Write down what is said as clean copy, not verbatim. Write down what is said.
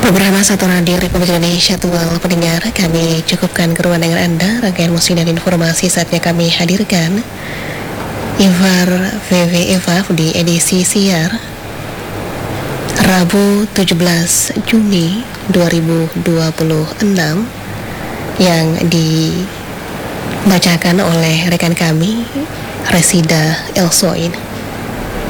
Beberapa satu radio Republik Indonesia Tual pendengar, kami cukupkan keruangan Anda. Rangkaian musik dan informasi saatnya kami hadirkan. Ivar VV Eva di edisi siar Rabu 17 Juni 2026 yang dibacakan oleh rekan kami Resida Elsoin.